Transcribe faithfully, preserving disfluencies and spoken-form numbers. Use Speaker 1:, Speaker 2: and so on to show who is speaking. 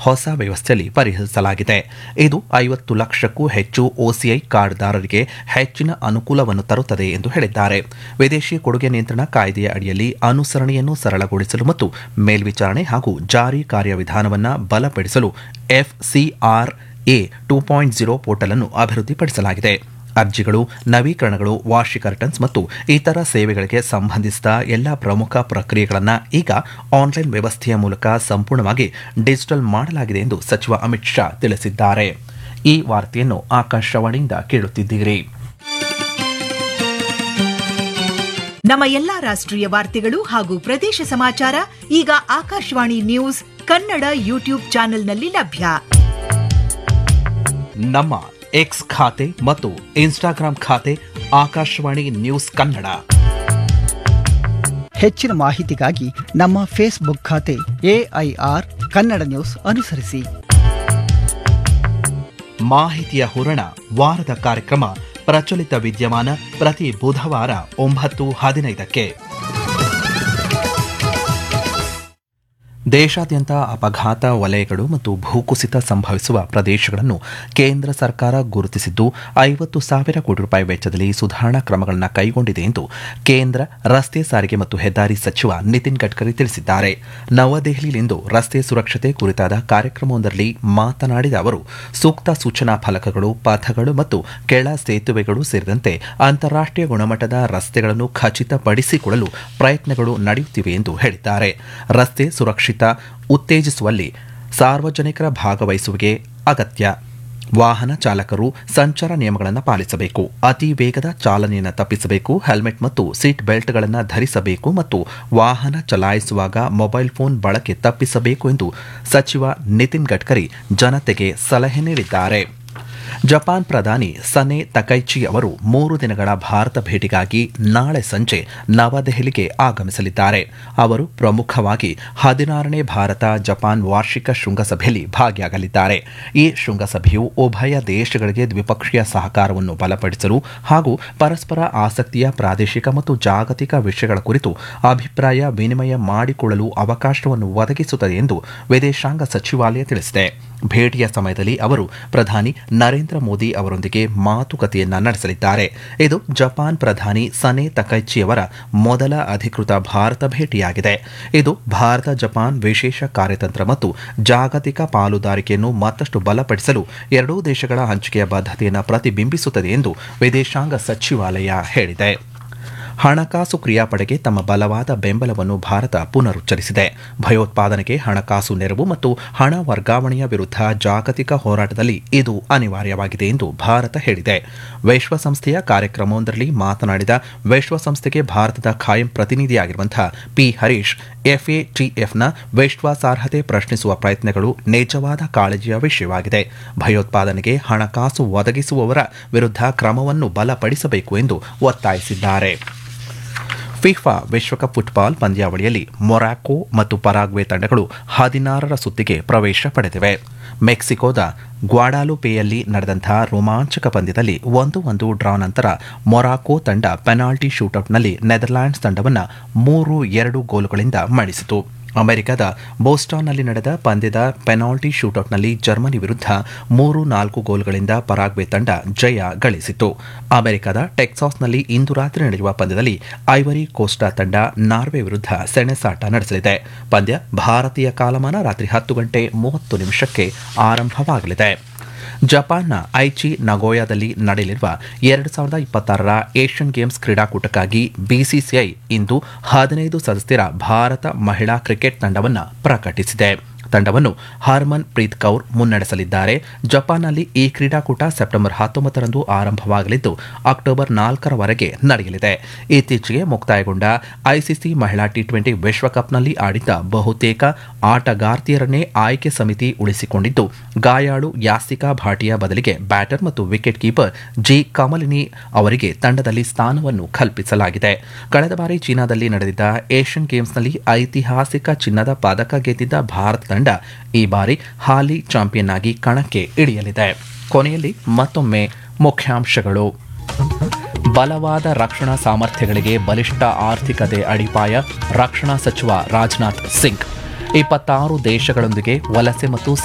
Speaker 1: ಹೊಸ ವ್ಯವಸ್ಥೆಯಲ್ಲಿ ಪರಿಹರಿಸಲಾಗಿದೆ. ಇದು ಐವತ್ತು ಲಕ್ಷಕ್ಕೂ ಹೆಚ್ಚು ಒಸಿಐ ಕಾರ್ಡ್ದಾರರಿಗೆ ಹೆಚ್ಚಿನ ಅನುಕೂಲವನ್ನು ತರುತ್ತದೆ ಎಂದು ಹೇಳಿದ್ದಾರೆ. ವಿದೇಶಿ ಕೊಡುಗೆ ನಿಯಂತ್ರಣ ಕಾಯ್ದೆಯ ಅಡಿಯಲ್ಲಿ ಅನುಸರಣೆಯನ್ನು ಸರಳಗೊಳಿಸಲು ಮತ್ತು ಮೇಲ್ವಿಚಾರಣೆ ಹಾಗೂ ಜಾರಿ ಕಾರ್ಯವಿಧಾನವನ್ನು ಬಲಪಡಿಸಲು FCRA two point zero portal ಅನ್ನು ಅಭಿವೃದ್ಧಿಪಡಿಸಲಾಗಿದೆ. ಅರ್ಜಿಗಳು, ನವೀಕರಣಗಳು, ವಾರ್ಷಿಕ ರಿಟರ್ನ್ಸ್ ಮತ್ತು ಇತರ ಸೇವೆಗಳಿಗೆ ಸಂಬಂಧಿಸಿದ ಎಲ್ಲ ಪ್ರಮುಖ ಪ್ರಕ್ರಿಯೆಗಳನ್ನು ಈಗ ಆನ್ಲೈನ್ ವ್ಯವಸ್ಥೆಯ ಮೂಲಕ ಸಂಪೂರ್ಣವಾಗಿ ಡಿಜಿಟಲ್ ಮಾಡಲಾಗಿದೆ ಎಂದು ಸಚಿವ ಅಮಿತ್ ಶಾ ತಿಳಿಸಿದ್ದಾರೆ. ಈ ವಾರ್ತೆಯನ್ನು ಆಕಾಶವಾಣಿಯಿಂದ ಕೇಳುತ್ತಿದ್ದೀರಿ.
Speaker 2: ನಮ್ಮ ಎಲ್ಲಾ ರಾಷ್ಟ್ರೀಯ ವಾರ್ತೆಗಳು ಹಾಗೂ ಪ್ರದೇಶ ಸಮಾಚಾರ ಈಗ ಆಕಾಶವಾಣಿ ನ್ಯೂಸ್ ಕನ್ನಡ ಯೂಟ್ಯೂಬ್ ಚಾನೆಲ್ನಲ್ಲಿ ಲಭ್ಯ.
Speaker 1: ನಮ್ಮ ಎಕ್ಸ್ ಖಾತೆ ಮತ್ತು ಇನ್ಸ್ಟಾಗ್ರಾಂ ಖಾತೆ ಆಕಾಶವಾಣಿ ನ್ಯೂಸ್ ಕನ್ನಡ.
Speaker 3: ಹೆಚ್ಚಿನ ಮಾಹಿತಿಗಾಗಿ ನಮ್ಮ ಫೇಸ್ಬುಕ್ ಖಾತೆ ಎಐಆರ್ ಕನ್ನಡ ನ್ಯೂಸ್ ಅನುಸರಿಸಿ.
Speaker 1: ಮಾಹಿತಿಯ ಹೂರಣ ವಾರದ ಕಾರ್ಯಕ್ರಮ ಪ್ರಚಲಿತ ವಿದ್ಯಮಾನ ಪ್ರತಿ ಬುಧವಾರ ಒಂಬತ್ತು ಹದಿನೈದಕ್ಕೆ. ದೇಶಾದ್ಯಂತ ಅಪಘಾತ ವಲಯಗಳು ಮತ್ತು ಭೂಕುಸಿತ ಸಂಭವಿಸುವ ಪ್ರದೇಶಗಳನ್ನು ಕೇಂದ್ರ ಸರ್ಕಾರ ಗುರುತಿಸಿದ್ದು ಐವತ್ತು ಸಾವಿರ ಕೋಟಿ ರೂಪಾಯಿ ವೆಚ್ಚದಲ್ಲಿ ಸುಧಾರಣಾ ಕ್ರಮಗಳನ್ನು ಕೈಗೊಂಡಿದೆ ಎಂದು ಕೇಂದ್ರ ರಸ್ತೆ ಸಾರಿಗೆ ಮತ್ತು ಹೆದ್ದಾರಿ ಸಚಿವ ನಿತಿನ್ ಗಡ್ಕರಿ ತಿಳಿಸಿದ್ದಾರೆ. ನವದೆಹಲಿಯಲ್ಲಿಂದು ರಸ್ತೆ ಸುರಕ್ಷತೆ ಕುರಿತಾದ ಕಾರ್ಯಕ್ರಮವೊಂದರಲ್ಲಿ ಮಾತನಾಡಿದ ಅವರು, ಸೂಕ್ತ ಸೂಚನಾ ಫಲಕಗಳು, ಪಥಗಳು ಮತ್ತು ಕೆಳ ಸೇತುವೆಗಳು ಸೇರಿದಂತೆ ಅಂತಾರಾಷ್ಟೀಯ ಗುಣಮಟ್ಟದ ರಸ್ತೆಗಳನ್ನು ಖಚಿತಪಡಿಸಿಕೊಳ್ಳಲು ಪ್ರಯತ್ನಗಳು ನಡೆಯುತ್ತಿವೆ ಎಂದು ಹೇಳಿದ್ದಾರೆ. ರಸ್ತೆ ಸುರಕ್ಷಿತ ಉತ್ತೇಜಿಸುವಲ್ಲಿ ಸಾರ್ವಜನಿಕರ ಭಾಗವಹಿಸುವಿಕೆ ಅಗತ್ಯ. ವಾಹನ ಚಾಲಕರು ಸಂಚಾರ ನಿಯಮಗಳನ್ನು ಪಾಲಿಸಬೇಕು, ಅತಿ ವೇಗದ ಚಾಲನೆಯನ್ನು ತಪ್ಪಿಸಬೇಕು, ಹೆಲ್ಮೆಟ್ ಮತ್ತು ಸೀಟ್ ಬೆಲ್ಟ್ಗಳನ್ನು ಧರಿಸಬೇಕು ಮತ್ತು ವಾಹನ ಚಲಾಯಿಸುವಾಗ ಮೊಬೈಲ್ ಫೋನ್ ಬಳಕೆ ತಪ್ಪಿಸಬೇಕು ಎಂದು ಸಚಿವ ನಿತಿನ್ ಗಡ್ಕರಿ ಜನತೆಗೆ ಸಲಹೆ ನೀಡಿದ್ದಾರೆ. ಜಪಾನ್ ಪ್ರಧಾನಿ ಸನೆ ತಕೈಚಿ ಅವರು ಮೂರು ದಿನಗಳ ಭಾರತ ಭೇಟಿಗಾಗಿ ನಾಳೆ ಸಂಜೆ ನವದೆಹಲಿಗೆ ಆಗಮಿಸಲಿದ್ದಾರೆ. ಅವರು ಪ್ರಮುಖವಾಗಿ ಹದಿನಾರನೇ ಭಾರತ ಜಪಾನ್ ವಾರ್ಷಿಕ ಶೃಂಗಸಭೆಯಲ್ಲಿ ಭಾಗಿಯಾಗಲಿದ್ದಾರೆ. ಈ ಶೃಂಗಸಭೆಯು ಉಭಯ ದೇಶಗಳಿಗೆ ದ್ವಿಪಕ್ಷೀಯ ಸಹಕಾರವನ್ನು ಬಲಪಡಿಸಲು ಹಾಗೂ ಪರಸ್ಪರ ಆಸಕ್ತಿಯ ಪ್ರಾದೇಶಿಕ ಮತ್ತು ಜಾಗತಿಕ ವಿಷಯಗಳ ಕುರಿತು ಅಭಿಪ್ರಾಯ ವಿನಿಮಯ ಮಾಡಿಕೊಳ್ಳಲು ಅವಕಾಶವನ್ನು ಒದಗಿಸುತ್ತದೆ ಎಂದು ವಿದೇಶಾಂಗ ಸಚಿವಾಲಯ ತಿಳಿಸಿದೆ. ಭೇಟಿಯ ಸಮಯದಲ್ಲಿ ಅವರು ಪ್ರಧಾನಿ ನರೇಂದ್ರ ಮೋದಿ ಅವರೊಂದಿಗೆ ಮಾತುಕತೆಯನ್ನ ನಡೆಸಲಿದ್ದಾರೆ. ಇದು ಜಪಾನ್ ಪ್ರಧಾನಿ ಸನೆ ತಕೈಚಿಯವರ ಮೊದಲ ಅಧಿಕೃತ ಭಾರತ ಭೇಟಿಯಾಗಿದೆ. ಇದು ಭಾರತ ಜಪಾನ್ ವಿಶೇಷ ಕಾರ್ಯತಂತ್ರ ಮತ್ತು ಜಾಗತಿಕ ಪಾಲುದಾರಿಕೆಯನ್ನು ಮತ್ತಷ್ಟು ಬಲಪಡಿಸಲು ಎರಡೂ ದೇಶಗಳ ಹಂಚಿಕೆಯ ಬದ್ಧತೆಯನ್ನು ಪ್ರತಿಬಿಂಬಿಸುತ್ತದೆ ಎಂದು ವಿದೇಶಾಂಗ ಸಚಿವಾಲಯ ಹೇಳಿದೆ. ಹಣಕಾಸು ಕ್ರಿಯಾಪಡೆಗೆ ತಮ್ಮ ಬಲವಾದ ಬೆಂಬಲವನ್ನು ಭಾರತ ಪುನರುಚ್ಚರಿಸಿದೆ. ಭಯೋತ್ಪಾದನೆಗೆ ಹಣಕಾಸು ನೆರವು ಮತ್ತು ಹಣ ವರ್ಗಾವಣೆಯ ವಿರುದ್ಧ ಜಾಗತಿಕ ಹೋರಾಟದಲ್ಲಿ ಇದು ಅನಿವಾರ್ಯವಾಗಿದೆ ಎಂದು ಭಾರತ ಹೇಳಿದೆ. ವಿಶ್ವಸಂಸ್ಥೆಯ ಕಾರ್ಯಕ್ರಮವೊಂದರಲ್ಲಿ ಮಾತನಾಡಿದ ವಿಶ್ವಸಂಸ್ಥೆಗೆ ಭಾರತದ ಖಾಯಂ ಪ್ರತಿನಿಧಿಯಾಗಿರುವಂತಹ ಪಿ ಹರೀಶ್, ಎಫ್ಎಟಿಎಫ್ನ ವಿಶ್ವಾಸಾರ್ಹತೆ ಪ್ರಶ್ನಿಸುವ ಪ್ರಯತ್ನಗಳು ನಿಜವಾದ ಕಾಳಜಿಯ ವಿಷಯವಾಗಿದೆ. ಭಯೋತ್ಪಾದನೆಗೆ ಹಣಕಾಸು ಒದಗಿಸುವವರ ವಿರುದ್ಧ ಕ್ರಮವನ್ನು ಬಲಪಡಿಸಬೇಕು ಎಂದು ಒತ್ತಾಯಿಸಿದ್ದಾರೆ. ಫಿಫಾ ವಿಶ್ವಕಪ್ ಫುಟ್ಬಾಲ್ ಪಂದ್ಯಾವಳಿಯಲ್ಲಿ ಮೊರಾಕೊ ಮತ್ತು ಪರಾಗ್ವೆ ತಂಡಗಳು ಹದಿನಾರರ ಸುತ್ತಿಗೆ ಪ್ರವೇಶ ಪಡೆದಿವೆ. ಮೆಕ್ಸಿಕೋದ ಗ್ವಾಡಾಲುಪೆಯಲ್ಲಿ ನಡೆದಂತಹ ರೋಮಾಂಚಕ ಪಂದ್ಯದಲ್ಲಿ ಒಂದು ಒಂದು ಡ್ರಾ ನಂತರ ಮೊರಾಕೊ ತಂಡ ಪೆನಾಲ್ಟಿ ಶೂಟೌಟ್ನಲ್ಲಿ ನೆದರ್ಲ್ಯಾಂಡ್ಸ್ ತಂಡವನ್ನು ಮೂರು ಎರಡು ಗೋಲುಗಳಿಂದ ಮಣಿಸಿತು. ಅಮೆರಿಕದ ಬೋಸ್ಟಾನ್ನಲ್ಲಿ ನಡೆದ ಪಂದ್ಯದ ಪೆನಾಲ್ಟಿ ಶೂಟೌಟ್ನಲ್ಲಿ ಜರ್ಮನಿ ವಿರುದ್ಧ ಮೂರು ನಾಲ್ಕು ಗೋಲುಗಳಿಂದ ಪರಾಗ್ವೆ ತಂಡ ಜಯ ಗಳಿಸಿತು. ಅಮೆರಿಕದ ಟೆಕ್ಸಾಸ್ನಲ್ಲಿ ಇಂದು ರಾತ್ರಿ ನಡೆಯುವ ಪಂದ್ಯದಲ್ಲಿ ಐವರಿ ಕೋಸ್ಟಾ ತಂಡ ನಾರ್ವೆ ವಿರುದ್ಧ ಸೆಣಸಾಟ ನಡೆಸಲಿದೆ. ಪಂದ್ಯ ಭಾರತೀಯ ಕಾಲಮಾನ ರಾತ್ರಿ ಹತ್ತು ಗಂಟೆ ಮೂವತ್ತು ನಿಮಿಷಕ್ಕೆ ಆರಂಭವಾಗಲಿದೆ. ಜಪಾನ್ನ ಐಚಿ ನಗೋಯಾದಲ್ಲಿ ನಡೆಯಲಿರುವ ಎರಡು ಸಾವಿರದ ಇಪ್ಪತ್ತಾರರ ಏಷ್ಯನ್ ಗೇಮ್ಸ್ ಕ್ರೀಡಾಕೂಟಕ್ಕಾಗಿ ಬಿಸಿಸಿಐ ಇಂದು ಹದಿನೈದು ಸದಸ್ಯರ ಭಾರತ ಮಹಿಳಾ ಕ್ರಿಕೆಟ್ ತಂಡವನ್ನು ಪ್ರಕಟಿಸಿದೆ. ತಂಡವನ್ನು ಹರ್ಮನ್ ಪ್ರೀತ್ ಕೌರ್ ಮುನ್ನಡೆಸಲಿದ್ದಾರೆ. ಜಪಾನ್ನಲ್ಲಿ ಈ ಕ್ರೀಡಾಕೂಟ ಸೆಪ್ಟೆಂಬರ್ ಹತ್ತೊಂಬತ್ತರಂದು ಆರಂಭವಾಗಲಿದ್ದು ಅಕ್ಟೋಬರ್ ನಾಲ್ಕರವರೆಗೆ ನಡೆಯಲಿದೆ. ಇತ್ತೀಚೆಗೆ ಮುಕ್ತಾಯಗೊಂಡ ಐಸಿಸಿ ಮಹಿಳಾ ಟಿ ಟ್ವೆಂಟಿ ವಿಶ್ವಕಪ್ನಲ್ಲಿ ಆಡಿದ್ದ ಬಹುತೇಕ ಆಟಗಾರ್ತಿಯರನ್ನೇ ಆಯ್ಕೆ ಸಮಿತಿ ಉಳಿಸಿಕೊಂಡಿದ್ದು, ಗಾಯಾಳು ಯಾಸಿಕಾ ಭಾಟಿಯಾ ಬದಲಿಗೆ ಬ್ಯಾಟರ್ ಮತ್ತು ವಿಕೆಟ್ ಕೀಪರ್ ಜಿ ಕಮಲಿನಿ ಅವರಿಗೆ ತಂಡದಲ್ಲಿ ಸ್ಥಾನವನ್ನು ಕಲ್ಪಿಸಲಾಗಿದೆ. ಕಳೆದ ಬಾರಿ ಚೀನಾದಲ್ಲಿ ನಡೆದಿದ್ದ ಏಷ್ಯನ್ ಗೇಮ್ಸ್ನಲ್ಲಿ ಐತಿಹಾಸಿಕ ಚಿನ್ನದ ಪದಕ ಗೆದ್ದಿದ್ದ ಭಾರತ ತಂಡ ಈ ಬಾರಿ ಹಾಲಿ ಚಾಂಪಿಯನ್ ಆಗಿ ಕಣಕ್ಕೆ ಇಳಿಯಲಿದೆ. ಕೊನೆಯಲ್ಲಿ ಮತ್ತೊಮ್ಮೆ ಮುಖ್ಯಾಂಶಗಳು. ಬಲವಾದ ರಕ್ಷಣಾ ಸಾಮರ್ಥ್ಯಗಳಿಗೆ ಬಲಿಷ್ಠ ಆರ್ಥಿಕತೆ ಅಡಿಪಾಯ, ರಕ್ಷಣಾ ಸಚಿವ ರಾಜನಾಥ್ ಸಿಂಗ್. ಇಪ್ಪತ್ತಾರು ದೇಶಗಳೊಂದಿಗೆ ವಲಸೆ ಮತ್ತು